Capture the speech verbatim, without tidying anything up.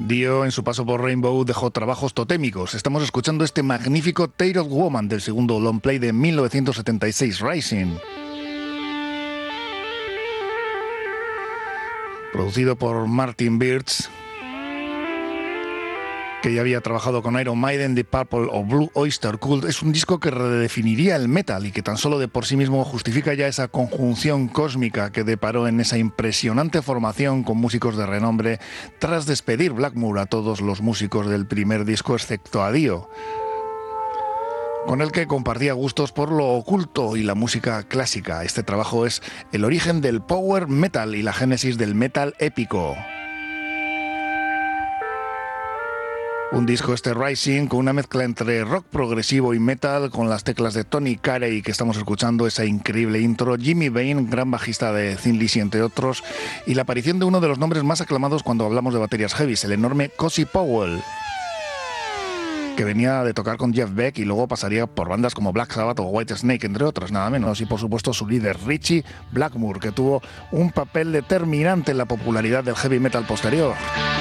Dio, en su paso por Rainbow, dejó trabajos totémicos. Estamos escuchando este magnífico Tailed Woman del segundo long play de mil novecientos setenta y seis, Rising. Producido por Martin Birch, que ya había trabajado con Iron Maiden, Deep Purple o Blue Oyster Cult. Es un disco que redefiniría el metal y que tan solo de por sí mismo justifica ya esa conjunción cósmica que deparó en esa impresionante formación con músicos de renombre tras despedir Blackmore a todos los músicos del primer disco excepto a Dio, con el que compartía gustos por lo oculto y la música clásica. Este trabajo es el origen del power metal y la génesis del metal épico. Un disco, este Rising, con una mezcla entre rock progresivo y metal, con las teclas de Tony Carey que estamos escuchando, esa increíble intro, Jimmy Bain, gran bajista de Thin Lizzy entre otros, y la aparición de uno de los nombres más aclamados cuando hablamos de baterías heavies, el enorme Cozy Powell, que venía de tocar con Jeff Beck y luego pasaría por bandas como Black Sabbath o Whitesnake, entre otros, nada menos. Y por supuesto su líder, Ritchie Blackmore, que tuvo un papel determinante en la popularidad del heavy metal posterior.